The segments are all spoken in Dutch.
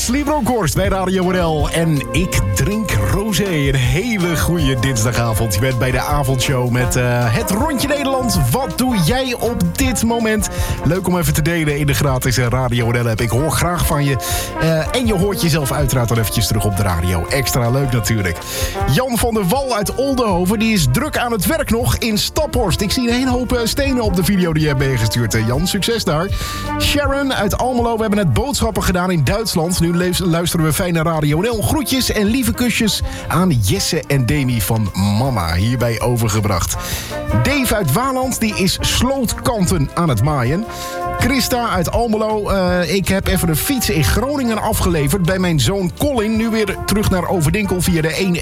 Jos Liebronkhorst bij Radio NL. En ik drink rosé. Een hele goede dinsdagavond. Je bent bij de avondshow met het Rondje Nederland. Wat doe jij op dit moment? Leuk om even te delen in de gratis Radio NL app. Ik hoor graag van je. En je hoort jezelf uiteraard dan eventjes terug op de radio. Extra leuk natuurlijk. Jan van der Wal uit Oldenhoven. Die is druk aan het werk nog in Staphorst. Ik zie een hele hoop stenen op de video die je hebt meegestuurd. Jan, succes daar. Sharon uit Almelo. We hebben net boodschappen gedaan in Duitsland. Nu luisteren we fijn naar Radio NL. Groetjes en lieve kusjes aan Jesse en Demi van Mama. Hierbij overgebracht. Dave uit Waland, die is slootkanten aan het maaien. Christa uit Almelo. Ik heb even een fiets in Groningen afgeleverd bij mijn zoon Colin. Nu weer terug naar Overdinkel via de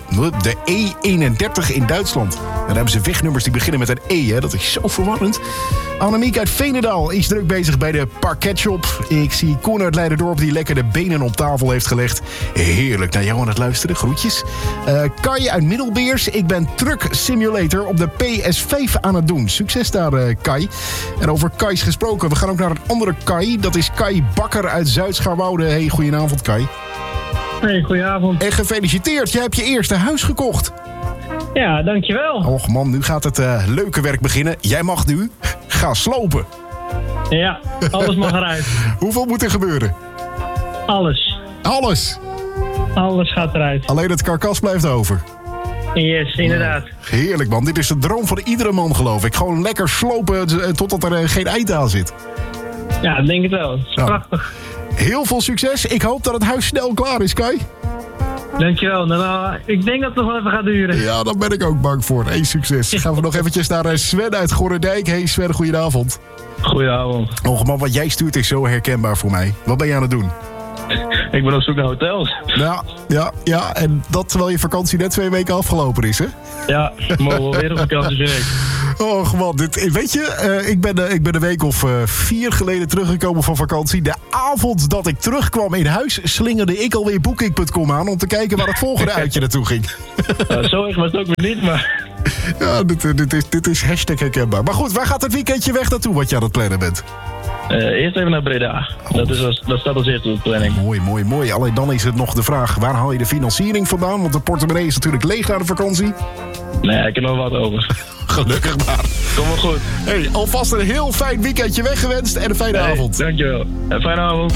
E31 in Duitsland. En daar hebben ze wegnummers die beginnen met een E. Hè? Dat is zo verwarrend. Annemiek uit Veenendaal is druk bezig bij de parketshop. Ik zie Koen uit Leiderdorp die lekker de benen op tafel heeft gelegd. Heerlijk naar jou aan het luisteren. Groetjes. Kai uit Middelbeers. Ik ben Truck Simulator op de PS5 aan het doen. Succes daar, Kai. En over Kai's gesproken. We gaan ook naar een andere Kai. Dat is Kai Bakker uit Zuid-Scharwoude. Hey, goedenavond, Kai. Hey, goedenavond. En gefeliciteerd. Jij hebt je eerste huis gekocht. Ja, dankjewel. Och man, nu gaat het leuke werk beginnen. Jij mag nu gaan slopen. Ja, alles mag eruit. Hoeveel moet er gebeuren? Alles. Alles? Alles gaat eruit. Alleen het karkas blijft over. Yes, inderdaad. Heerlijk man, dit is de droom van iedere man geloof ik. Gewoon lekker slopen totdat er geen eind aan zit. Ja, ik denk het wel. Het is prachtig. Heel veel succes. Ik hoop dat het huis snel klaar is, Kai. Dankjewel. Nou, ik denk dat het nog wel even gaat duren. Ja, daar ben ik ook bang voor. Hey, succes. Gaan we nog eventjes naar Sven uit Gorredijk. Hey Sven, goedenavond. Goedenavond. Och man, wat jij stuurt is zo herkenbaar voor mij. Wat ben je aan het doen? Ik ben op zoek naar hotels. Ja. En dat terwijl je vakantie net 2 weken afgelopen is, hè? Ja, mogen we weer op vakantie, vind ik. Och man, weet je, ik ben een week of 4 geleden teruggekomen van vakantie. De avond dat ik terugkwam in huis, slingerde ik alweer Booking.com aan om te kijken waar het volgende uitje naartoe ging. Zo erg was het ook weer niet, maar... Ja, dit is hashtag herkenbaar. Maar goed, waar gaat het weekendje weg naartoe wat je aan het plannen bent? Eerst even naar Breda. Dat staat als eerste op de planning. Mooi. Alleen dan is het nog de vraag, waar haal je de financiering vandaan? Want de portemonnee is natuurlijk leeg na de vakantie. Nee, ik heb nog wat over. Gelukkig maar. Kom wel goed. Hey, alvast een heel fijn weekendje weggewenst en een fijne avond. Dankjewel. Een fijne avond.